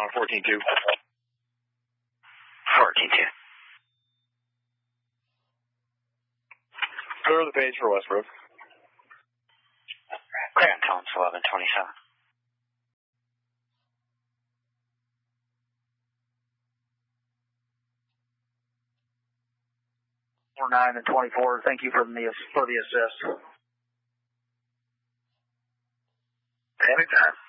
on 14-2. 14-2. Clear the page for Westbrook. Grand Tones 1127. 9 and 24. Thank you for the assist. Anytime.